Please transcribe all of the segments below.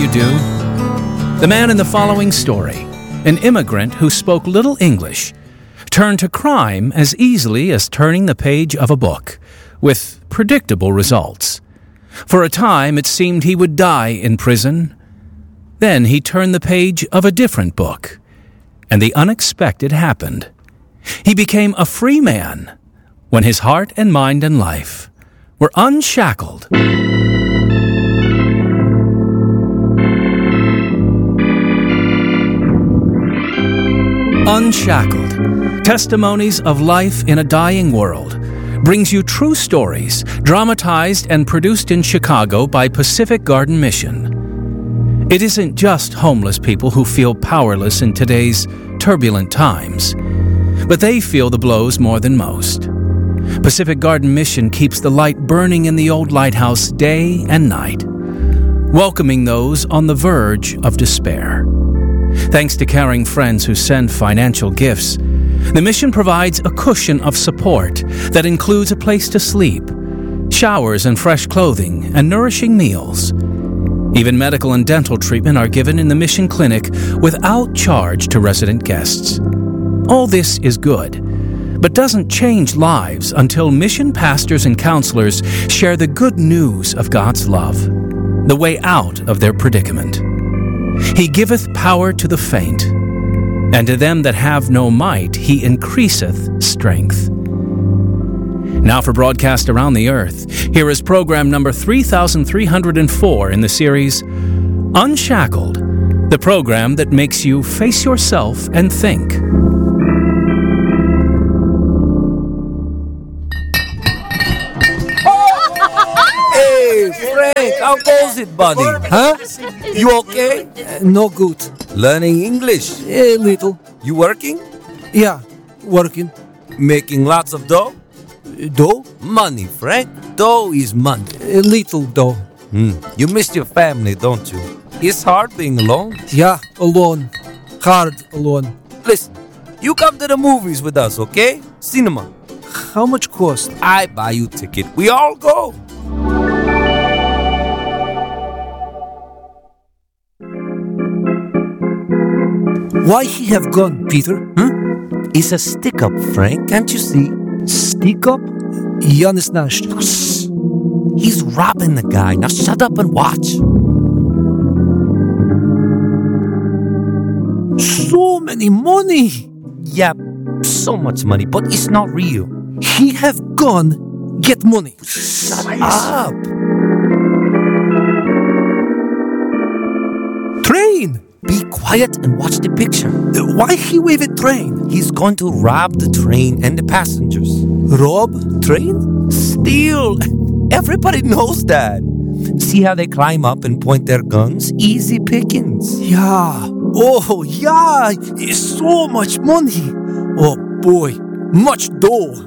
you do? The man in the following story, an immigrant who spoke little English, turned to crime as easily as turning the page of a book, with predictable results. For a time, it seemed he would die in prison. Then he turned the page of a different book, and the unexpected happened. He became a free man when his heart and mind and life were unshackled. Unshackled, Testimonies of Life in a Dying World, brings you true stories dramatized and produced in Chicago by Pacific Garden Mission. It isn't just homeless people who feel powerless in today's turbulent times, but they feel the blows more than most. Pacific Garden Mission keeps the light burning in the old lighthouse day and night, welcoming those on the verge of despair. Thanks to caring friends who send financial gifts, the mission provides a cushion of support that includes a place to sleep, showers and fresh clothing, and nourishing meals. Even medical and dental treatment are given in the mission clinic without charge to resident guests. All this is good, but doesn't change lives until mission pastors and counselors share the good news of God's love, the way out of their predicament. He giveth power to the faint, and to them that have no might he increaseth strength. Now for broadcast around the earth, here is program number 3304 in the series, Unshackled, the program that makes you face yourself and think. Hey, Frank, how goes it, buddy? Huh? You okay? No good. Learning English? A little. You working? Yeah, working. Making lots of dough? Dough? Money, Frank. Dough is money. A little dough. You miss your family, don't you? It's hard being alone. Yeah, alone. Hard alone. Listen, you come to the movies with us, okay? Cinema. How much cost? I buy you ticket. We all go. Why he have gone, Peter? It's a stick-up, Frank. Can't you see? Stick up? Я не знаю, что. He's robbing the guy. Now shut up and watch. So many money. Yeah, so much money, but it's not real. He have gone get money. Shut up. Train. Be quiet and watch the picture. Why he wave a train? He's going to rob the train and the passengers. Rob train? Steal. Everybody knows that. See how they climb up and point their guns? Easy pickings. Yeah. Oh, yeah. It's so much money. Oh, boy. Much dough.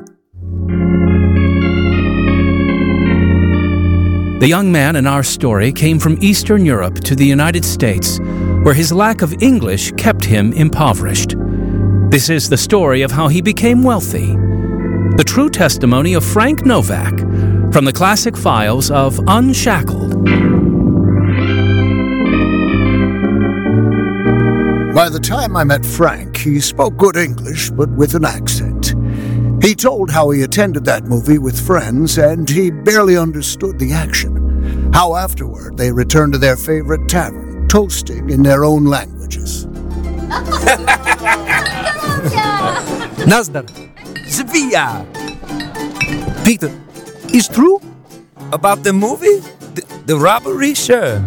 The young man in our story came from Eastern Europe to the United States, where his lack of English kept him impoverished. This is the story of how he became wealthy. The true testimony of Frank Novak from the classic files of Unshackled. By the time I met Frank, he spoke good English, but with an accent. He told how he attended that movie with friends, and he barely understood the action. How afterward they returned to their favorite tavern, toasting in their own languages. Nazdar. Sevilla. Peter, is true? About the movie? The robbery? Sure.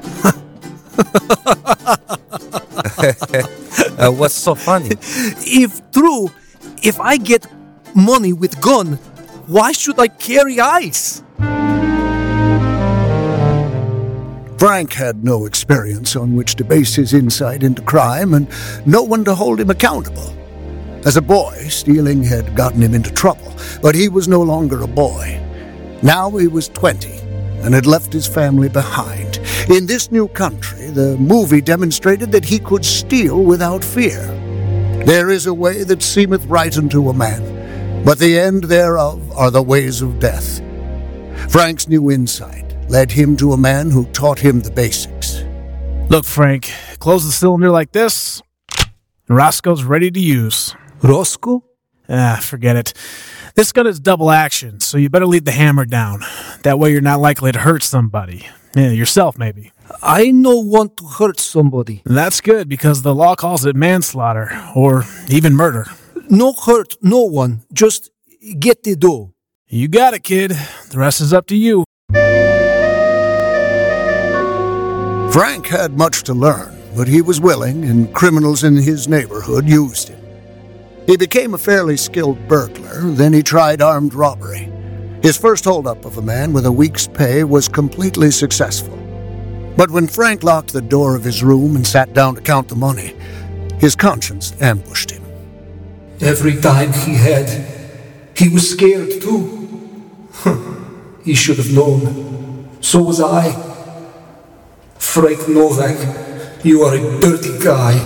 What's so funny? If true, if I get money with gun, why should I carry ice? Frank had no experience on which to base his insight into crime and no one to hold him accountable. As a boy, stealing had gotten him into trouble, but he was no longer a boy. Now he was 20 and had left his family behind. In this new country, the movie demonstrated that he could steal without fear. There is a way that seemeth right unto a man, but the end thereof are the ways of death. Frank's new insight led him to a man who taught him the basics. Look, Frank, close the cylinder like this, and Roscoe's ready to use. Roscoe? Forget it. This gun is double action, so you better leave the hammer down. That way you're not likely to hurt somebody. Yeah, yourself, maybe. I no want to hurt somebody. That's good, because the law calls it manslaughter, or even murder. No hurt no one. Just get the dough. You got it, kid. The rest is up to you. Frank had much to learn, but he was willing, and criminals in his neighborhood used him. He became a fairly skilled burglar, then he tried armed robbery. His first holdup of a man with a week's pay was completely successful. But when Frank locked the door of his room and sat down to count the money, his conscience ambushed him. Every time he was scared too. He should have known. So was I. Frank Novak, you are a dirty guy.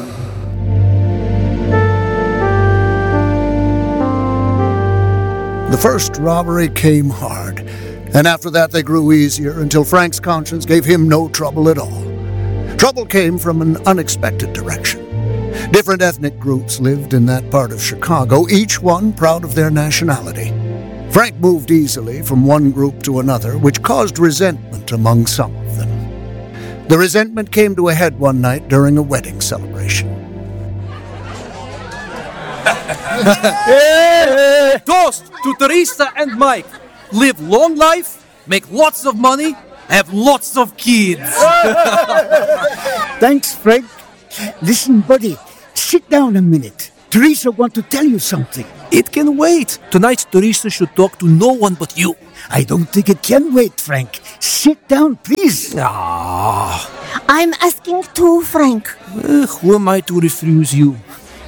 The first robbery came hard, and after that they grew easier until Frank's conscience gave him no trouble at all. Trouble came from an unexpected direction. Different ethnic groups lived in that part of Chicago, each one proud of their nationality. Frank moved easily from one group to another, which caused resentment among some of them. The resentment came to a head one night during a wedding celebration. Toast to Teresa and Mike. Live long life, make lots of money, have lots of kids. Thanks, Frank. Listen, buddy, sit down a minute. Teresa wants to tell you something. It can wait. Tonight, Teresa should talk to no one but you. I don't think it can wait, Frank. Sit down, please. I'm asking too, Frank. Who am I to refuse you?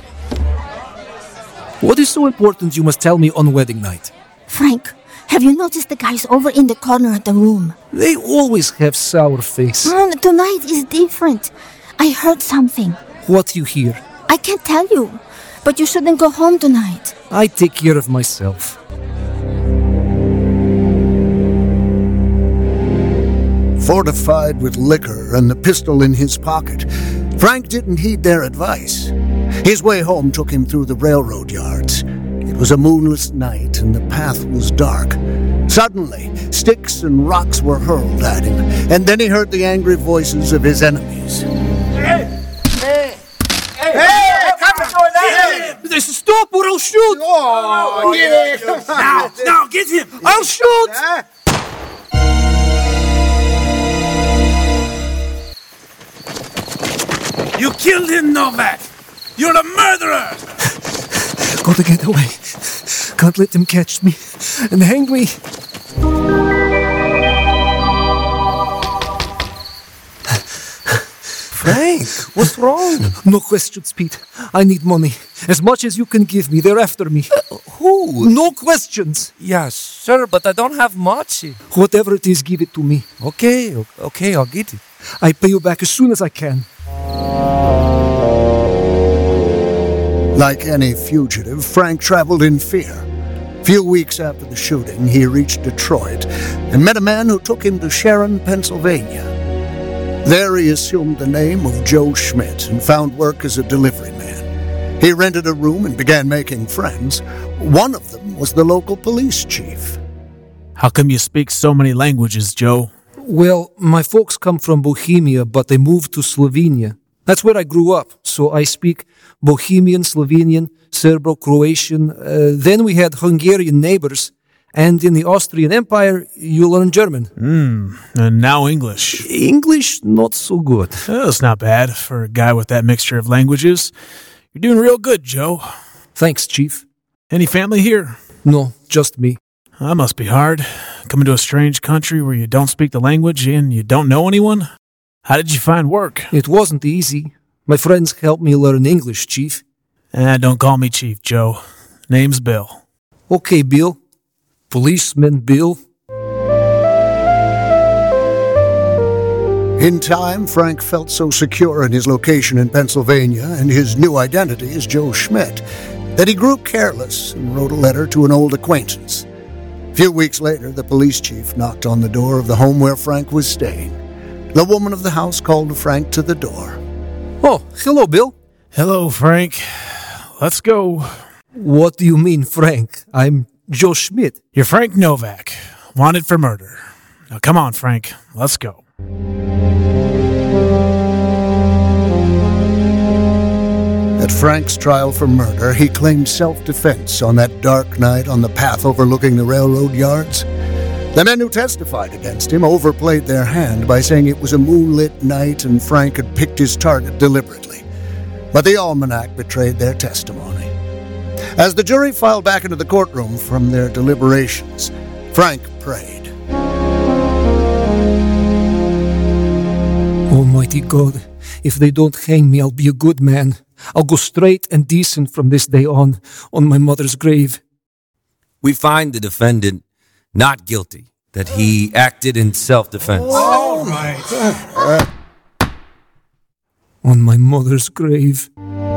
What is so important you must tell me on wedding night? Frank, have you noticed the guys over in the corner of the room? They always have sour face. Tonight is different. I heard something. What you hear? I can't tell you, but you shouldn't go home tonight. I take care of myself. Fortified with liquor and the pistol in his pocket, Frank didn't heed their advice. His way home took him through the railroad yards. It was a moonless night and the path was dark. Suddenly, sticks and rocks were hurled at him, and then he heard the angry voices of his enemies. Stop or I'll shoot! Now, get him! I'll shoot! You killed him, Novak! You're a murderer! Gotta get away. Can't let them catch me and hang me. Frank, what's wrong? No questions, Pete. I need money. As much as you can give me. They're after me. Who? No questions. Yeah, sure, but I don't have much. Whatever it is, give it to me. Okay, I'll get it. I pay you back as soon as I can. Like any fugitive, Frank traveled in fear. Few weeks after the shooting, he reached Detroit and met a man who took him to Sharon, Pennsylvania. There he assumed the name of Joe Schmidt and found work as a delivery man. He rented a room and began making friends. One of them was the local police chief. How come you speak so many languages, Joe? Well, my folks come from Bohemia, but they moved to Slovenia. That's where I grew up, so I speak Bohemian, Slovenian, Serbo-Croatian. Then we had Hungarian neighbors, and in the Austrian Empire, you learn German. And now English. English, not so good. That's not bad for a guy with that mixture of languages. You're doing real good, Joe. Thanks, Chief. Any family here? No, just me. That must be hard. Coming to a strange country where you don't speak the language and you don't know anyone? How did you find work? It wasn't easy. My friends helped me learn English, Chief. Don't call me Chief, Joe. Name's Bill. Okay, Bill. Policeman Bill. In time, Frank felt so secure in his location in Pennsylvania and his new identity as Joe Schmidt that he grew careless and wrote a letter to an old acquaintance. A few weeks later, the police chief knocked on the door of the home where Frank was staying. The woman of the house called Frank to the door. Oh, hello, Bill. Hello, Frank. Let's go. What do you mean, Frank? I'm Joe Schmidt. You're Frank Novak, wanted for murder. Now, come on, Frank. Let's go. At Frank's trial for murder, he claimed self-defense on that dark night on the path overlooking the railroad yards. The men who testified against him overplayed their hand by saying it was a moonlit night and Frank had picked his target deliberately. But the almanac betrayed their testimony. As the jury filed back into the courtroom from their deliberations, Frank prayed. Almighty God, if they don't hang me, I'll be a good man. I'll go straight and decent from this day on my mother's grave. We find the defendant not guilty, that he acted in self-defense. All right. On my mother's grave.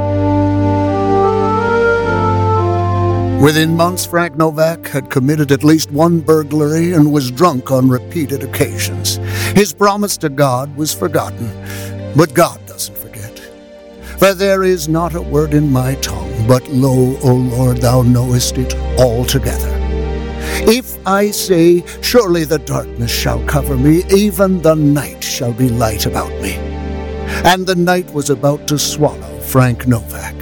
Within months, Frank Novak had committed at least one burglary and was drunk on repeated occasions. His promise to God was forgotten, but God doesn't forget. For there is not a word in my tongue, but lo, O Lord, thou knowest it altogether. If I say, surely the darkness shall cover me, even the night shall be light about me. And the night was about to swallow Frank Novak.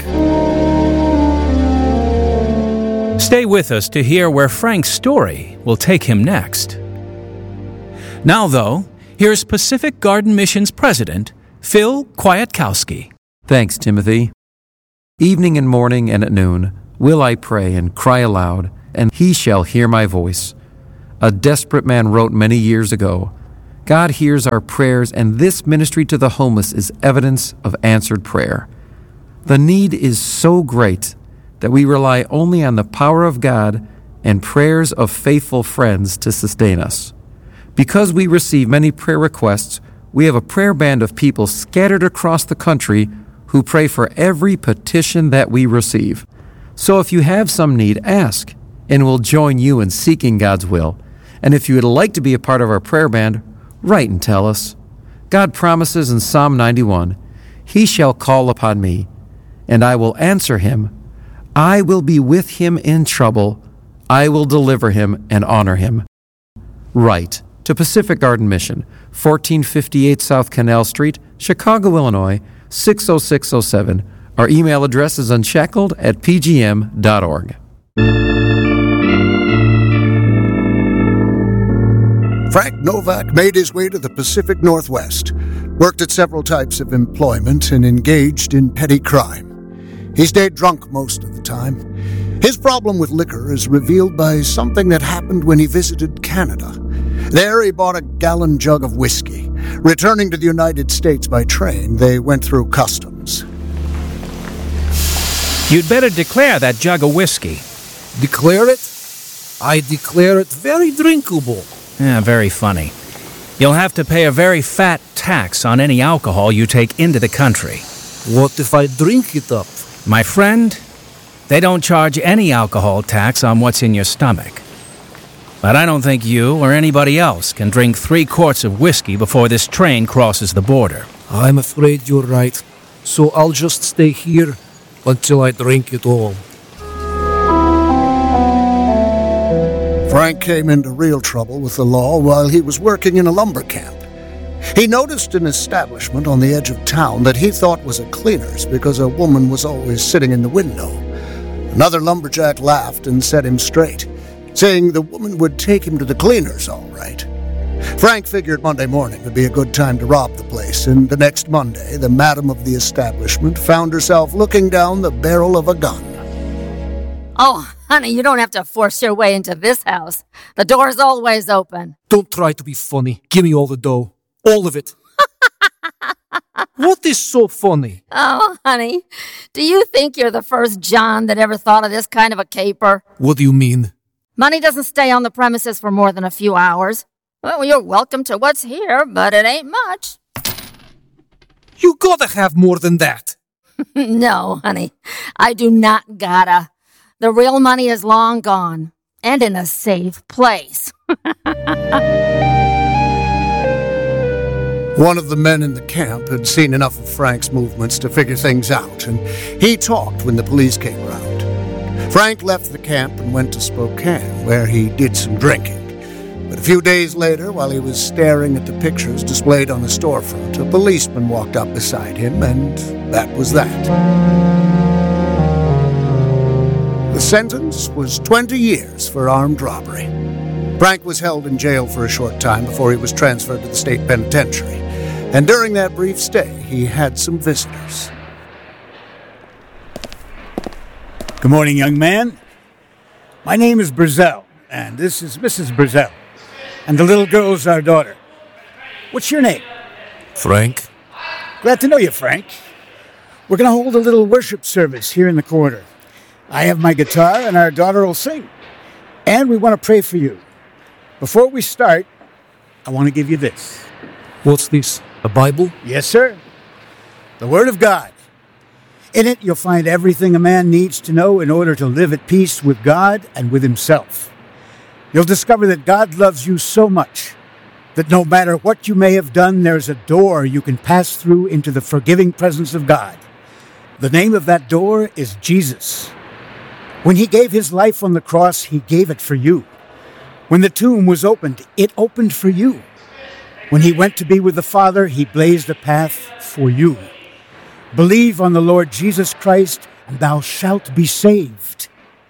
Stay with us to hear where Frank's story will take him next. Now, though, here's Pacific Garden Mission's president, Phil Kwiatkowski. Thanks, Timothy. Evening and morning and at noon will I pray and cry aloud, and he shall hear my voice. A desperate man wrote many years ago, God hears our prayers, and this ministry to the homeless is evidence of answered prayer. The need is so great that we rely only on the power of God and prayers of faithful friends to sustain us. Because we receive many prayer requests, we have a prayer band of people scattered across the country who pray for every petition that we receive. So if you have some need, ask, and we'll join you in seeking God's will. And if you would like to be a part of our prayer band, write and tell us. God promises in Psalm 91, He shall call upon me, and I will answer him. I will be with him in trouble. I will deliver him and honor him. Write to Pacific Garden Mission, 1458 South Canal Street, Chicago, Illinois, 60607. Our email address is unshackled@pgm.org. Frank Novak made his way to the Pacific Northwest, worked at several types of employment, and engaged in petty crime. He stayed drunk most of the time. His problem with liquor is revealed by something that happened when he visited Canada. There he bought a gallon jug of whiskey. Returning to the United States by train, they went through customs. You'd better declare that jug of whiskey. Declare it? I declare it very drinkable. Yeah, very funny. You'll have to pay a very fat tax on any alcohol you take into the country. What if I drink it up? My friend, they don't charge any alcohol tax on what's in your stomach. But I don't think you or anybody else can drink 3 quarts of whiskey before this train crosses the border. I'm afraid you're right. So I'll just stay here until I drink it all. Frank came into real trouble with the law while he was working in a lumber camp. He noticed an establishment on the edge of town that he thought was a cleaner's because a woman was always sitting in the window. Another lumberjack laughed and set him straight, saying the woman would take him to the cleaner's all right. Frank figured Monday morning would be a good time to rob the place, and the next Monday, the madam of the establishment found herself looking down the barrel of a gun. Oh, honey, you don't have to force your way into this house. The door's always open. Don't try to be funny. Give me all the dough. All of it. What is so funny? Oh, honey, do you think you're the first John that ever thought of this kind of a caper? What do you mean? Money doesn't stay on the premises for more than a few hours. Well, you're welcome to what's here, but it ain't much. You gotta have more than that. No, honey, I do not gotta. The real money is long gone, and in a safe place. One of the men in the camp had seen enough of Frank's movements to figure things out, and he talked when the police came around. Frank left the camp and went to Spokane, where he did some drinking. But a few days later, while he was staring at the pictures displayed on a storefront, a policeman walked up beside him, and that was that. The sentence was 20 years for armed robbery. Frank was held in jail for a short time before he was transferred to the state penitentiary. And during that brief stay, he had some visitors. Good morning, young man. My name is Brazel, and this is Mrs. Brazel. And the little girl's our daughter. What's your name? Frank? Glad to know you, Frank. We're going to hold a little worship service here in the corner. I have my guitar, and our daughter will sing. And we want to pray for you. Before we start, I want to give you this. What's this? A Bible? Yes, sir. The Word of God. In it, you'll find everything a man needs to know in order to live at peace with God and with himself. You'll discover that God loves you so much that no matter what you may have done, there's a door you can pass through into the forgiving presence of God. The name of that door is Jesus. When he gave his life on the cross, he gave it for you. When the tomb was opened, it opened for you. When he went to be with the Father, he blazed a path for you. Believe on the Lord Jesus Christ, and thou shalt be saved.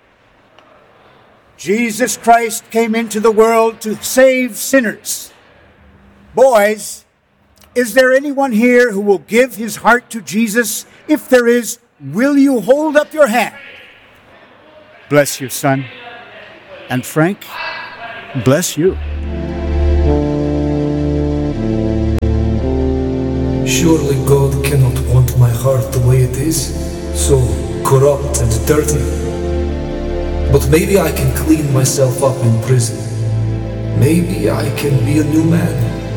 Jesus Christ came into the world to save sinners. Boys, is there anyone here who will give his heart to Jesus? If there is, will you hold up your hand? Bless you, son. And Frank, bless you. Surely God cannot want my heart the way it is, so corrupt and dirty. But maybe I can clean myself up in prison. Maybe I can be a new man.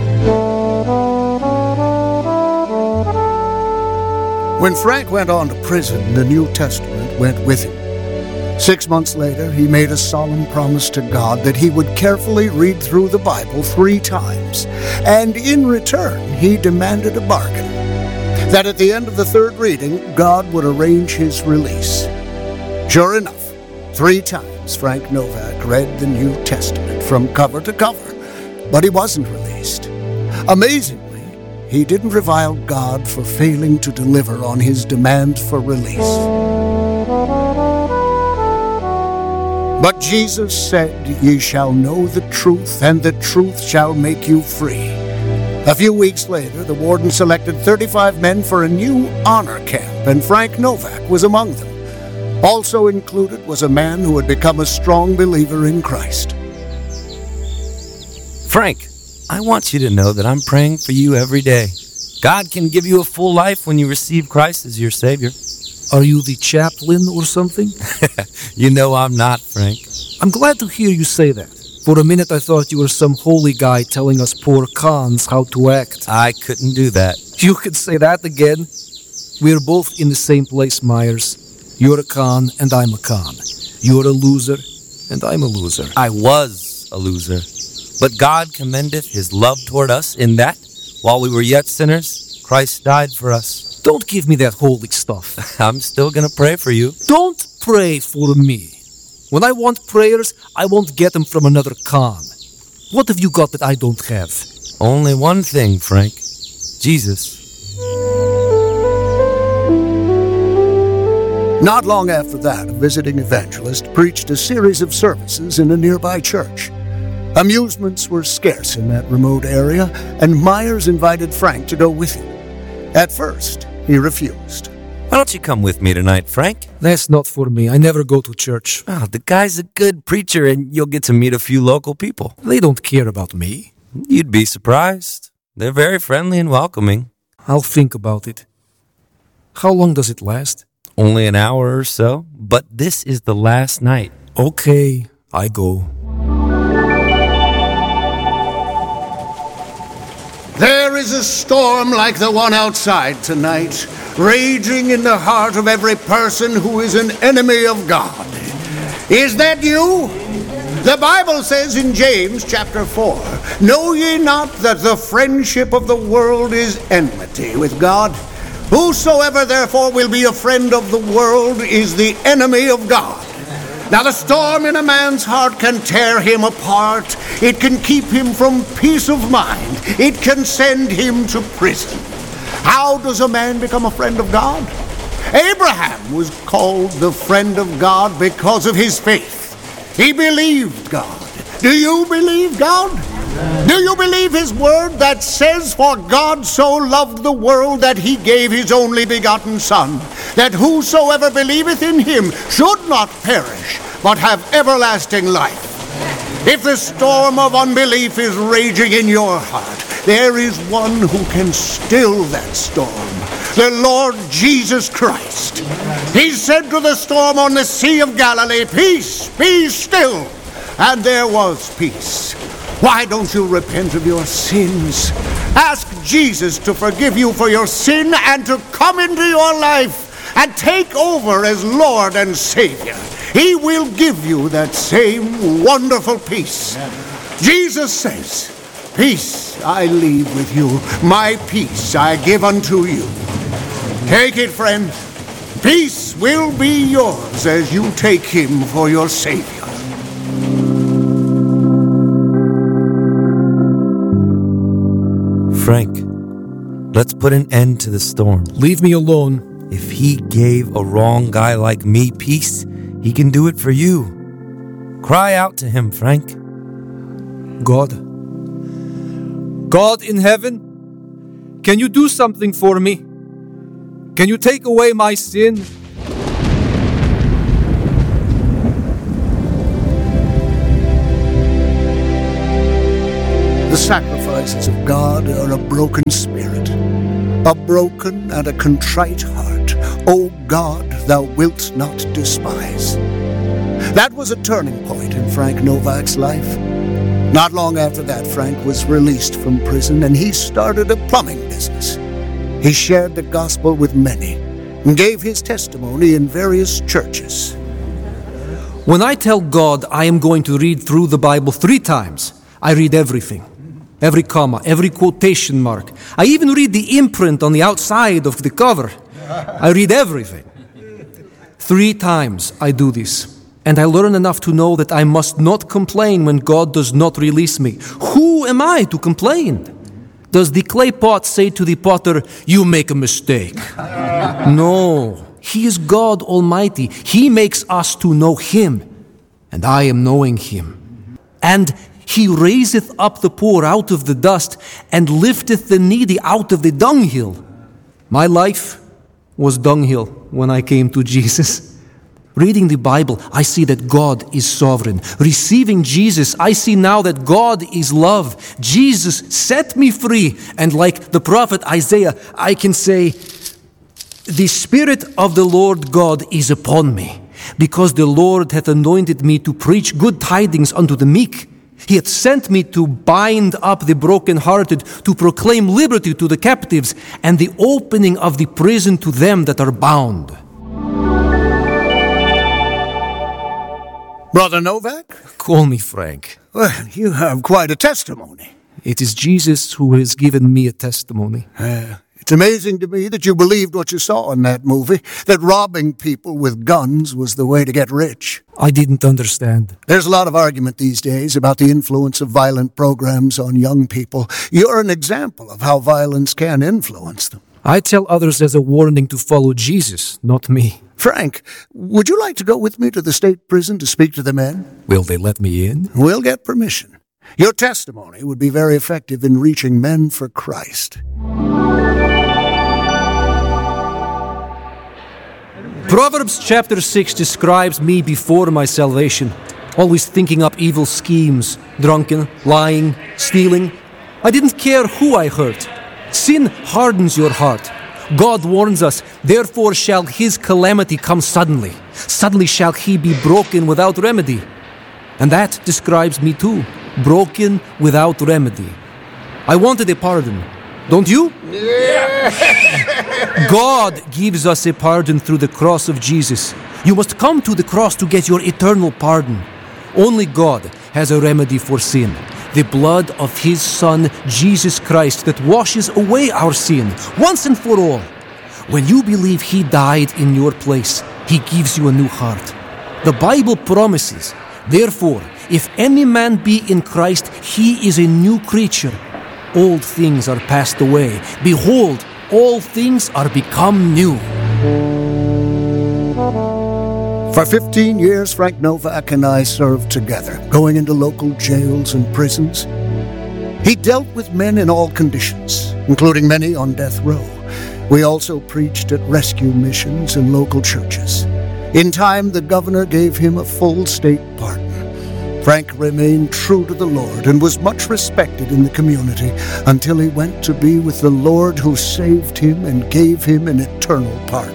When Frank went on to prison, the New Testament went with him. 6 months later, he made a solemn promise to God that he would carefully read through the Bible 3 times, and in return, he demanded a bargain. That at the end of the 3rd reading, God would arrange his release. Sure enough, 3 times Frank Novak read the New Testament from cover to cover, but he wasn't released. Amazingly, he didn't revile God for failing to deliver on his demand for release. But Jesus said, "Ye shall know the truth, and the truth shall make you free." A few weeks later, the warden selected 35 men for a new honor camp, and Frank Novak was among them. Also included was a man who had become a strong believer in Christ. Frank, I want you to know that I'm praying for you every day. God can give you a full life when you receive Christ as your Savior. Are you the chaplain or something? You know I'm not, Frank. I'm glad to hear you say that. For a minute I thought you were some holy guy telling us poor cons how to act. I couldn't do that. You could say that again. We're both in the same place, Myers. You're a con and I'm a con. You're a loser and I'm a loser. I was a loser. But God commendeth his love toward us in that, while we were yet sinners, Christ died for us. Don't give me that holy stuff. I'm still going to pray for you. Don't pray for me. When I want prayers, I won't get them from another con. What have you got that I don't have? Only one thing, Frank. Jesus. Not long after that, a visiting evangelist preached a series of services in a nearby church. Amusements were scarce in that remote area, and Myers invited Frank to go with him. At first, he refused. Why don't you come with me tonight, Frank? That's not for me. I never go to church. Oh, the guy's a good preacher, and you'll get to meet a few local people. They don't care about me. You'd be surprised. They're very friendly and welcoming. I'll think about it. How long does it last? Only an hour or so, but this is the last night. Okay, I go. There is a storm like the one outside tonight, raging in the heart of every person who is an enemy of God. Is that you? The Bible says in James chapter 4, Know ye not that the friendship of the world is enmity with God? Whosoever therefore will be a friend of the world is the enemy of God. Now the storm in a man's heart can tear him apart. It can keep him from peace of mind. It can send him to prison. How does a man become a friend of God? Abraham was called the friend of God because of his faith. He believed God. Do you believe God? Do you believe his word that says, for God so loved the world that he gave his only begotten Son, that whosoever believeth in him should not perish, but have everlasting life? If the storm of unbelief is raging in your heart, there is one who can still that storm, the Lord Jesus Christ. He said to the storm on the Sea of Galilee, peace, be still. And there was peace. Why don't you repent of your sins? Ask Jesus to forgive you for your sin and to come into your life and take over as Lord and Savior. He will give you that same wonderful peace. Jesus says, peace I leave with you, my peace I give unto you. Take it, friend. Peace will be yours as you take him for your Savior. Frank, let's put an end to the storm. Leave me alone. If he gave a wrong guy like me peace, he can do it for you. Cry out to him, Frank. God in heaven, can you do something for me? Can you take away my sin? The sacrifices of God are a broken spirit, a broken and a contrite heart. O God, thou wilt not despise. That was a turning point in Frank Novak's life. Not long after that, Frank was released from prison and he started a plumbing business. He shared the gospel with many and gave his testimony in various churches. When I tell God I am going to read through the Bible 3 times, I read everything. Every comma, every quotation mark. I even read the imprint on the outside of the cover. I read everything. 3 times I do this. And I learn enough to know that I must not complain when God does not release me. Who am I to complain? Does the clay pot say to the potter, you make a mistake? No. He is God Almighty. He makes us to know him. And I am knowing him. And he raiseth up the poor out of the dust, and lifteth the needy out of the dunghill. My life was dunghill when I came to Jesus. Reading the Bible, I see that God is sovereign. Receiving Jesus, I see now that God is love. Jesus set me free. And like the prophet Isaiah, I can say, the Spirit of the Lord God is upon me, because the Lord hath anointed me to preach good tidings unto the meek. He hath sent me to bind up the brokenhearted, to proclaim liberty to the captives, and the opening of the prison to them that are bound. Brother Novak? Call me Frank. Well, you have quite a testimony. It is Jesus who has given me a testimony. It's amazing to me that you believed what you saw in that movie, that robbing people with guns was the way to get rich. I didn't understand. There's a lot of argument these days about the influence of violent programs on young people. You're an example of how violence can influence them. I tell others as a warning to follow Jesus, not me. Frank, would you like to go with me to the state prison to speak to the men? Will they let me in? We'll get permission. Your testimony would be very effective in reaching men for Christ. Proverbs chapter 6 describes me before my salvation, always thinking up evil schemes, drunken, lying, stealing. I didn't care who I hurt. Sin hardens your heart. God warns us, therefore shall his calamity come suddenly. Suddenly shall he be broken without remedy. And that describes me too, broken without remedy. I wanted a pardon. Don't you? Yeah. God gives us a pardon through the cross of Jesus. You must come to the cross to get your eternal pardon. Only God has a remedy for sin. the blood of his Son, Jesus Christ, that washes away our sin once and for all. When you believe he died in your place, he gives you a new heart. The Bible promises, therefore, if any man be in Christ, he is a new creature. Old things are passed away. Behold, all things are become new. For 15 years, Frank Novak and I served together, going into local jails and prisons. He dealt with men in all conditions, including many on death row. We also preached at rescue missions and local churches. In time, the governor gave him a full state pardon. Frank remained true to the Lord and was much respected in the community until he went to be with the Lord who saved him and gave him an eternal pardon.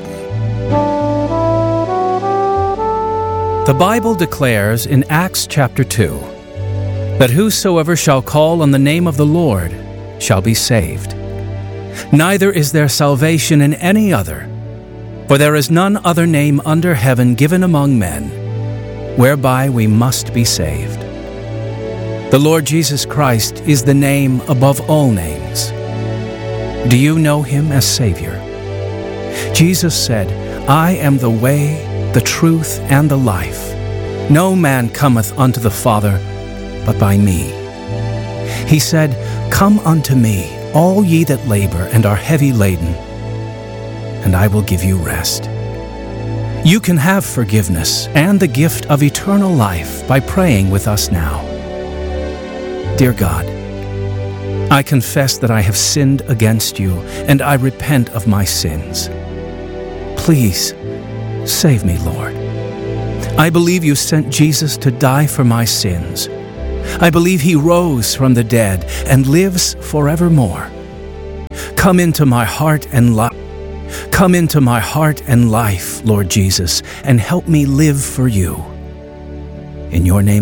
The Bible declares in Acts chapter 2 that whosoever shall call on the name of the Lord shall be saved. Neither is there salvation in any other, for there is none other name under heaven given among men, whereby we must be saved. The Lord Jesus Christ is the name above all names. Do you know him as Savior? Jesus said, I am the way, the truth, and the life. No man cometh unto the Father but by me. He said, Come unto me, all ye that labor and are heavy laden, and I will give you rest. You can have forgiveness and the gift of eternal life by praying with us now. Dear God, I confess that I have sinned against you, and I repent of my sins. Please, save me, Lord. I believe you sent Jesus to die for my sins. I believe he rose from the dead and lives forevermore. Come into my heart and life. Come into my heart and life, Lord Jesus, and help me live for you. In your name